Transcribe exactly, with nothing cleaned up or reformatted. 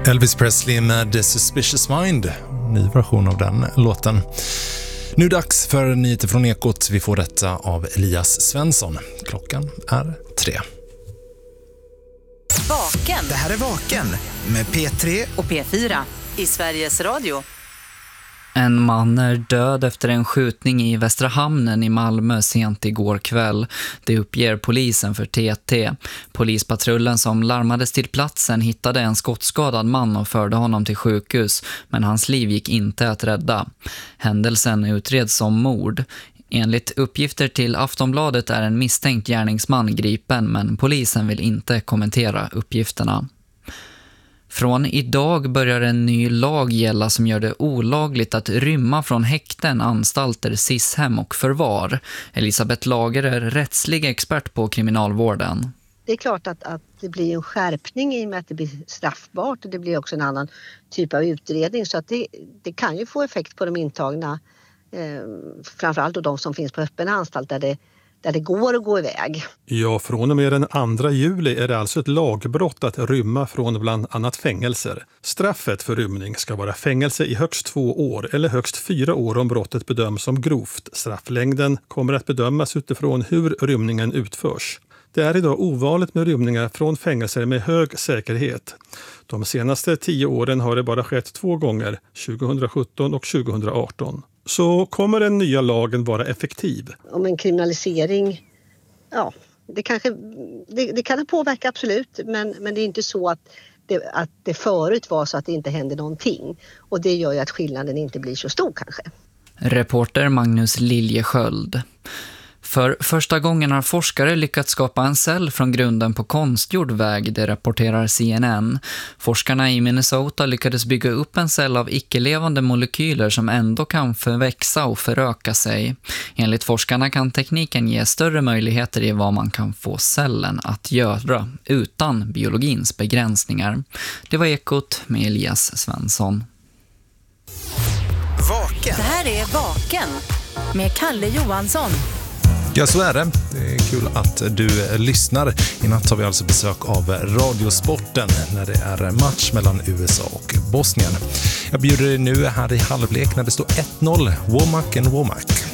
Elvis Presley med The Suspicious Mind. Ny version av den låten. Nu dags för nyheter från Ekot. Vi får detta av Elias Svensson. Klockan är tre. Vaken. Det här är Vaken med P tre och P fyra i Sveriges Radio. En man är död efter en skjutning i Västra Hamnen i Malmö sent igår kväll. Det uppger polisen för T T. Polispatrullen som larmades till platsen hittade en skottskadad man och förde honom till sjukhus, men hans liv gick inte att rädda. Händelsen utreds som mord. Enligt uppgifter till Aftonbladet är en misstänkt gärningsman gripen, men polisen vill inte kommentera uppgifterna. Från idag börjar en ny lag gälla som gör det olagligt att rymma från häkten, anstalter, sishem och förvar. Elisabeth Lager är rättslig expert på kriminalvården. Det är klart att, att det blir en skärpning i och med att det blir straffbart, och det blir också en annan typ av utredning, så att det, det kan ju få effekt på de intagna, eh, framförallt då de som finns på öppen anstalt där det där det går att gå iväg. Ja, från och med den andra juli är det alltså ett lagbrott att rymma från bland annat fängelser. Straffet för rymning ska vara fängelse i högst två år eller högst fyra år om brottet bedöms som grovt. Strafflängden kommer att bedömas utifrån hur rymningen utförs. Det är idag ovanligt med rymningar från fängelser med hög säkerhet. De senaste tio åren har det bara skett två gånger, tjugohundrasjutton och tjugohundraarton. Så kommer den nya lagen vara effektiv? Om en kriminalisering, ja, det, kanske, det, det kan påverka absolut, men, men det är inte så att det, att det förut var så att det inte hände någonting. Och det gör ju att skillnaden inte blir så stor kanske. Reporter Magnus Liljesköld. För första gången har forskare lyckats skapa en cell från grunden på konstgjord väg, det rapporterar C N N. Forskarna i Minnesota lyckades bygga upp en cell av icke-levande molekyler som ändå kan förväxa och föröka sig. Enligt forskarna kan tekniken ge större möjligheter i vad man kan få cellen att göra utan biologins begränsningar. Det var Ekot med Elias Svensson. Vaken. Det här är Vaken med Kalle Johansson. Ja, så är det. Det är kul att du lyssnar. I natt har vi alltså besök av Radiosporten när det är match mellan U S A och Bosnien. Jag bjuder dig nu här i halvlek när det står ett noll, Womack and Womack.